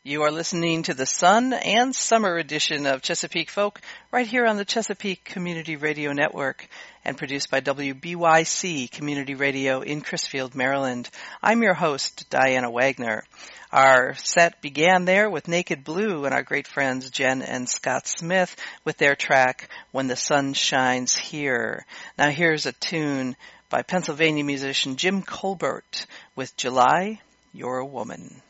You are listening to the Sun and Summer edition of Chesapeake Folk right here on the Chesapeake Community Radio Network and produced by WBYC Community Radio in Crisfield, Maryland. I'm your host, Diana Wagner. Our set began there with Naked Blue and our great friends Jen and Scott Smith with their track, When the Sun Shines Here. Now here's a tune by Pennsylvania musician Jim Colbert with July, You're a Woman.